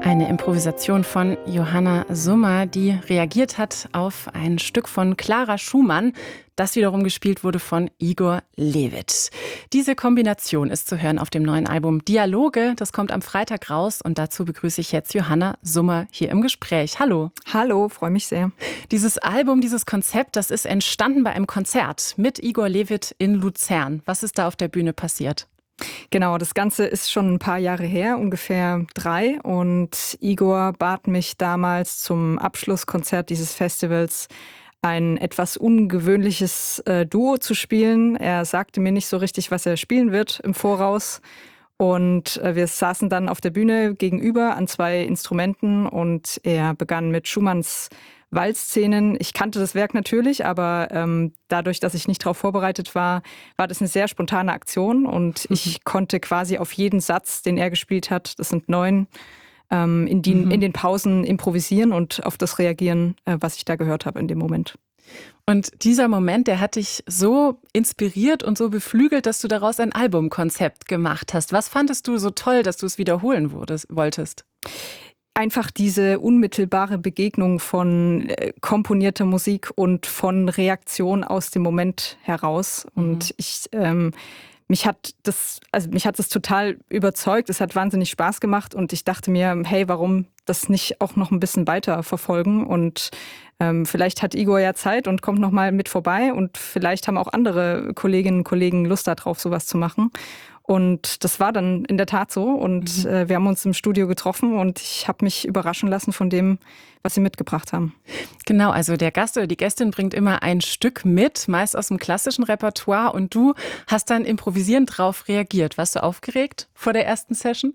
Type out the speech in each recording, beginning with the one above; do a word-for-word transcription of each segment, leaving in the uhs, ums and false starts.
Eine Improvisation von Johanna Summer, die reagiert hat auf ein Stück von Clara Schumann, das wiederum gespielt wurde von Igor Levit. Diese Kombination ist zu hören auf dem neuen Album Dialoge. Das kommt am Freitag raus und dazu begrüße ich jetzt Johanna Summer hier im Gespräch. Hallo. Hallo, freue mich sehr. Dieses Album, dieses Konzept, das ist entstanden bei einem Konzert mit Igor Levit in Luzern. Was ist da auf der Bühne passiert? Genau, das Ganze ist schon ein paar Jahre her, ungefähr drei. Und Igor bat mich damals zum Abschlusskonzert dieses Festivals, ein etwas ungewöhnliches äh, Duo zu spielen. Er sagte mir nicht so richtig, was er spielen wird im Voraus. Und äh, wir saßen dann auf der Bühne gegenüber an zwei Instrumenten und er begann mit Schumanns Walzszenen. Ich kannte das Werk natürlich, aber ähm, dadurch, dass ich nicht darauf vorbereitet war, war das eine sehr spontane Aktion und mhm. ich konnte quasi auf jeden Satz, den er gespielt hat, das sind neun, ähm, in, die, mhm. in den Pausen improvisieren und auf das reagieren, äh, was ich da gehört habe in dem Moment. Und dieser Moment, der hat dich so inspiriert und so beflügelt, dass du daraus ein Albumkonzept gemacht hast. Was fandest du so toll, dass du es wiederholen wurdest, wolltest? Einfach diese unmittelbare Begegnung von äh, komponierter Musik und von Reaktion aus dem Moment heraus. Mhm. Und ich, ähm, mich hat das, also mich hat das total überzeugt. Es hat wahnsinnig Spaß gemacht und ich dachte mir, hey, warum das nicht auch noch ein bisschen weiter verfolgen? Und ähm, vielleicht hat Igor ja Zeit und kommt noch mal mit vorbei und vielleicht haben auch andere Kolleginnen und Kollegen Lust darauf, sowas zu machen. Und das war dann in der Tat so und mhm. äh, wir haben uns im Studio getroffen und ich habe mich überraschen lassen von dem, was sie mitgebracht haben. Genau, also der Gast oder die Gästin bringt immer ein Stück mit, meist aus dem klassischen Repertoire und du hast dann improvisierend drauf reagiert. Warst du aufgeregt vor der ersten Session?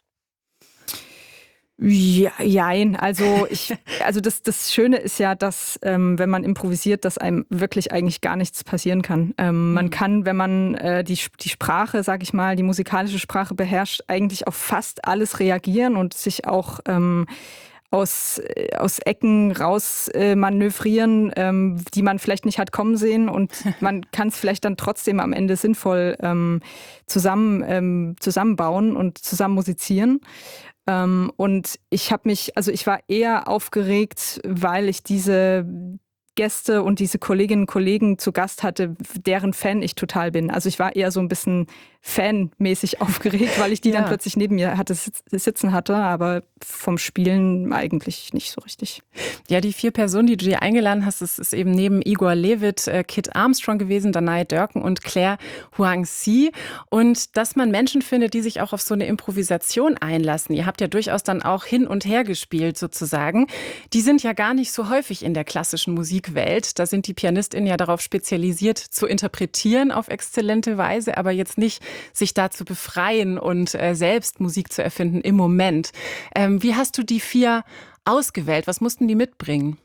Ja, jein. Also ich, also das, das Schöne ist ja, dass ähm, wenn man improvisiert, dass einem wirklich eigentlich gar nichts passieren kann. Ähm, mhm. Man kann, wenn man äh, die, die Sprache, sag ich mal, die musikalische Sprache beherrscht, eigentlich auf fast alles reagieren und sich auch ähm, aus, aus Ecken raus äh, manövrieren, ähm, die man vielleicht nicht hat kommen sehen und man kann es vielleicht dann trotzdem am Ende sinnvoll ähm, zusammen, ähm, zusammenbauen und zusammen musizieren. Ähm, und ich habe mich, also ich war eher aufgeregt, weil ich diese Gäste und diese Kolleginnen und Kollegen zu Gast hatte, deren Fan ich total bin. Also ich war eher so ein bisschen fanmäßig aufgeregt, weil ich die ja. dann plötzlich neben mir hatte sitzen hatte, aber vom Spielen eigentlich nicht so richtig. Ja, die vier Personen, die du dir eingeladen hast, das ist eben neben Igor Levit, äh, Kit Armstrong gewesen, Danai Dörken und Claire Huang-Si. Und dass man Menschen findet, die sich auch auf so eine Improvisation einlassen. Ihr habt ja durchaus dann auch hin und her gespielt sozusagen. Die sind ja gar nicht so häufig in der klassischen Musikwelt. Da sind die PianistInnen ja darauf spezialisiert, zu interpretieren auf exzellente Weise, aber jetzt nicht sich da zu befreien und äh, selbst Musik zu erfinden im Moment. Ähm, wie hast du die vier ausgewählt? Was mussten die mitbringen?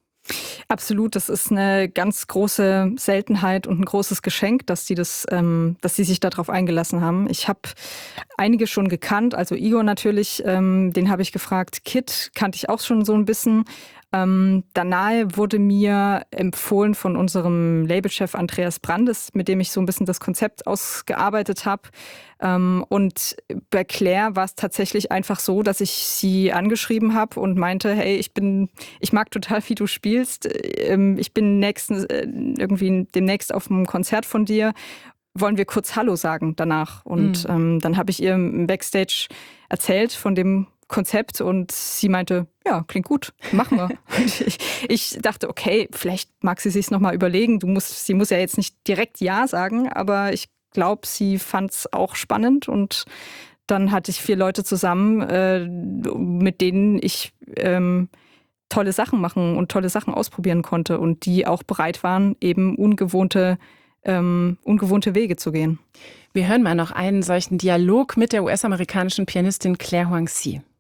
Absolut, das ist eine ganz große Seltenheit und ein großes Geschenk, dass die das, ähm, dass sie sich darauf eingelassen haben. Ich habe einige schon gekannt, also Igor natürlich, ähm, den habe ich gefragt. Kit kannte ich auch schon so ein bisschen. Ähm, Danai wurde mir empfohlen von unserem Labelchef Andreas Brandes, mit dem ich so ein bisschen das Konzept ausgearbeitet habe. Ähm, und bei Claire war es tatsächlich einfach so, dass ich sie angeschrieben habe und meinte, hey, ich bin, ich mag total, wie du spielst. Ähm, ich bin nächsten, äh, irgendwie demnächst auf einem Konzert von dir. Wollen wir kurz Hallo sagen danach? Und mhm. ähm, dann habe ich ihr im Backstage erzählt von dem Konzept und sie meinte, ja, klingt gut, machen wir. ich, ich dachte, okay, vielleicht mag sie sich nochmal überlegen. Du musst, sie muss ja jetzt nicht direkt Ja sagen, aber ich glaube, sie fand es auch spannend und dann hatte ich vier Leute zusammen, äh, mit denen ich ähm, tolle Sachen machen und tolle Sachen ausprobieren konnte und die auch bereit waren, eben ungewohnte Ähm, ungewohnte Wege zu gehen. Wir hören mal noch einen solchen Dialog mit der U S-amerikanischen Pianistin Claire Huang-Si.